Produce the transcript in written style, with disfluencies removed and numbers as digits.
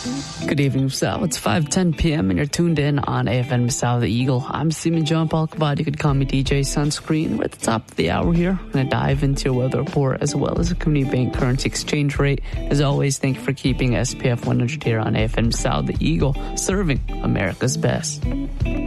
Good evening, Sal. It's 5:10 p.m. and you're tuned in on AFM Sal the Eagle. I'm Stephen John Paul Cavad. You could call me DJ Sunscreen. We're at the top of the hour here. I'm going to dive into your weather report as well as a community bank currency exchange rate. As always, thank you for keeping SPF 100 here on AFM Sal the Eagle, serving America's best.